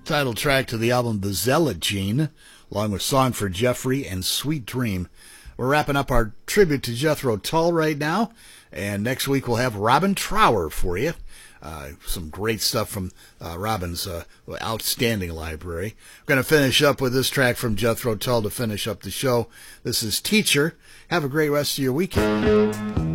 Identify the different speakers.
Speaker 1: Title track to the album The Zealot Gene, along with Song for Jeffrey and Sweet Dream. We're wrapping up our tribute to Jethro Tull right now, and next week we'll have Robin Trower for you. Some great stuff from Robin's outstanding library. We're going to finish up with this track from Jethro Tull to finish up the show. This is Teacher. Have a great rest of your weekend.